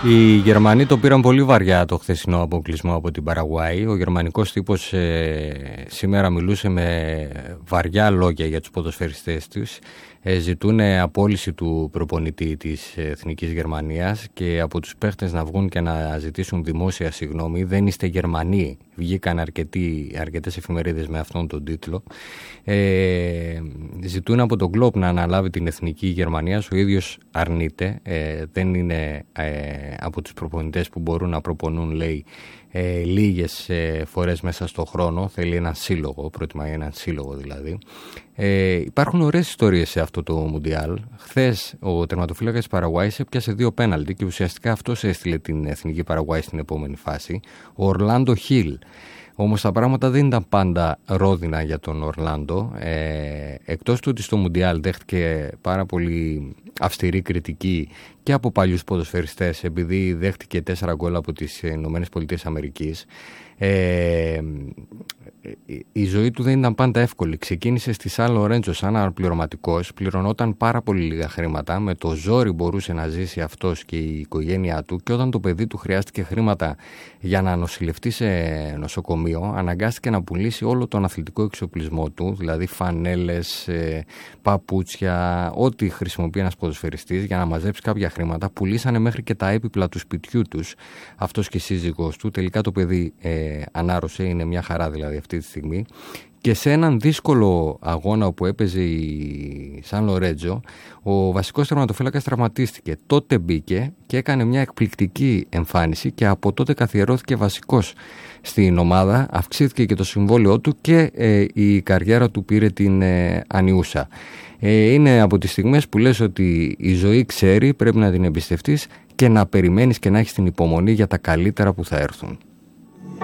Οι Γερμανοί το πήραν πολύ βαριά το χθεσινό αποκλεισμό από την Παραγουάη. Ο γερμανικός τύπος σήμερα μιλούσε με βαριά λόγια για τους ποδοσφαιριστές τους. Ζητούν απόλυση του προπονητή της Εθνικής Γερμανίας και από τους παίχτες να βγουν και να ζητήσουν δημόσια συγγνώμη. Δεν είστε Γερμανοί. Βγήκαν αρκετές εφημερίδες με αυτόν τον τίτλο. Ζητούν από τον Κλοπ να αναλάβει την Εθνική Γερμανία. Ο ίδιος αρνείται. Δεν είναι από τους προπονητές που μπορούν να προπονούν, λέει, λίγες φορές μέσα στο χρόνο. Θέλει έναν σύλλογο, προτιμάει έναν σύλλογο δηλαδή. Υπάρχουν ωραίες ιστορίες σε αυτό το Μουντιάλ. Χθες ο τερματοφύλακας της Παραγουάης έπιασε 2 πέναλτι και ουσιαστικά αυτός έστειλε την Εθνική Παραγουάη στην επόμενη φάση. Ο Ορλάντο Χιλ. Όμως τα πράγματα δεν ήταν πάντα ρόδινα για τον Ορλάντο. Εκτός του ότι στο Μουντιάλ δέχτηκε πάρα πολύ αυστηρή κριτική και από παλιούς ποδοσφαιριστές, επειδή δέχτηκε 4 γκολ από τις ΗΠΑ. Η ζωή του δεν ήταν πάντα εύκολη. Ξεκίνησε στη Σαν Λορέντζο σαν αναπληρωματικός, πληρωνόταν πάρα πολύ λίγα χρήματα, με το ζόρι μπορούσε να ζήσει αυτός και η οικογένειά του, και όταν το παιδί του χρειάστηκε χρήματα για να νοσηλευτεί σε νοσοκομείο, αναγκάστηκε να πουλήσει όλο τον αθλητικό εξοπλισμό του, δηλαδή φανέλες, παπούτσια, ό,τι χρησιμοποιεί ένας ποδοσφαιριστής, για να μαζέψει κάποια χρήματα. Πουλήσανε μέχρι και τα έπιπλα του σπιτιού τους, αυτός και η σύζυγός του. Τελικά το παιδί ανάρρωσε, είναι μια χαρά δηλαδή αυτή τη στιγμή. Και σε έναν δύσκολο αγώνα όπου έπαιζε η Σαν Λορέντζο, ο βασικός τερματοφύλακας τραυματίστηκε. Τότε μπήκε και έκανε μια εκπληκτική εμφάνιση και από τότε καθιερώθηκε βασικός στην ομάδα. Αυξήθηκε και το συμβόλαιό του και η καριέρα του πήρε την ανιούσα. Είναι από τις στιγμές που λες ότι η ζωή ξέρει, πρέπει να την εμπιστευτείς και να περιμένεις και να έχεις την υπομονή για τα καλύτερα που θα έρθουν.